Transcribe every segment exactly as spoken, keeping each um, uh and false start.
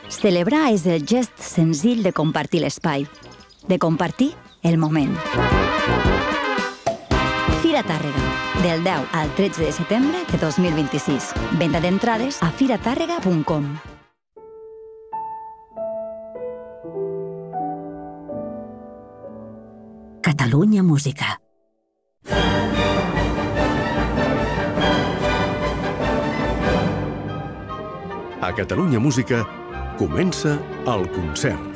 Celebrar és el gest senzill de compartir l'espai, de compartir el moment. Fira Tàrrega, del deu al tretze de setembre de dos mil vint-i-sis. Venda d'entrades a fira tàrrega punt com. Catalunya Música. A Catalunya Música comença el concert.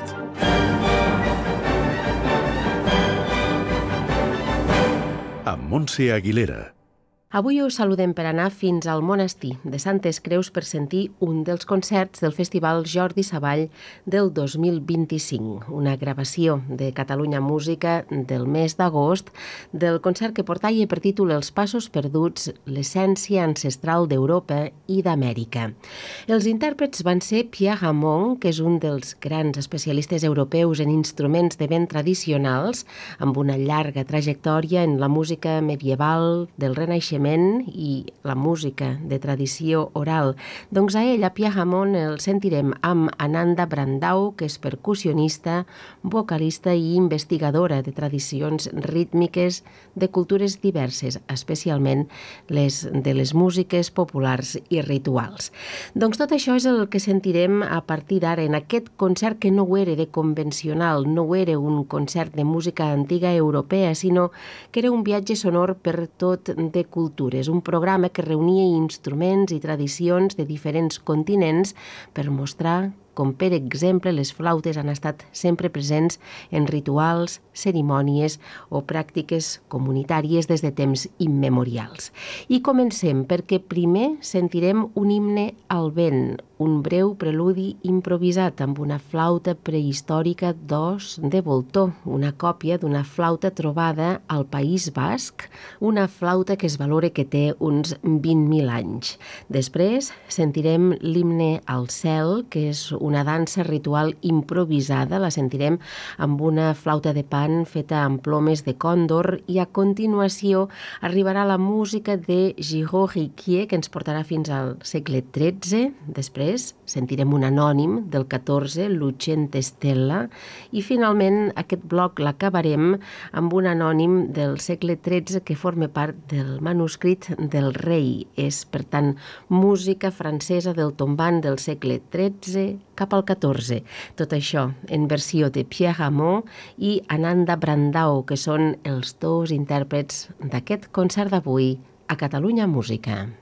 Amb Montse Aguilera. Avui us saludem per anar fins al monestir de Santes Creus per sentir un dels concerts del Festival Jordi Savall del dos mil vint-i-cinc, una gravació de Catalunya Música del mes d'agost del concert que portava per títol Els passos perduts, l'essència ancestral d'Europa i d'Amèrica. Els intèrprets van ser Pierre Ramon, que és un dels grans especialistes europeus en instruments de vent tradicionals, amb una llarga trajectòria en la música medieval del Renaixement i la música de tradició oral. Doncs a ell, a Pierre Ramon, el sentirem amb Ananda Brandau, que és percussionista, vocalista i investigadora de tradicions rítmiques de cultures diverses, especialment les de les músiques populars i rituals. Doncs tot això és el que sentirem a partir d'ara en aquest concert que no ho era de convencional, no ho era un concert de música antiga europea, sinó que era un viatge sonor per tot de cultura. Un programa que reunia instruments i tradicions de diferents continents per mostrar com, per exemple, les flautes han estat sempre presents en rituals, cerimònies o pràctiques comunitàries des de temps immemorials. I comencem perquè primer sentirem un himne al vent, un breu preludi improvisat amb una flauta prehistòrica d'os de Voltor, una còpia d'una flauta trobada al País Basc, una flauta que es valora que té uns vint mil anys. Després sentirem l'himne al cel, que és una dansa ritual improvisada, la sentirem amb una flauta de pan feta amb plomes de còndor i a continuació arribarà la música de Giraud Riquier, que ens portarà fins al segle tretze. Després sentirem un anònim del catorze, Lucien Stella, i finalment aquest bloc l'acabarem amb un anònim del segle tretze que forma part del manuscrit del rei. És, per tant, música francesa del tombant del segle tretze cap al catorze. Tot això en versió de Pierre Ramon i Ananda Brandau, que són els dos intèrprets d'aquest concert d'avui a Catalunya Música.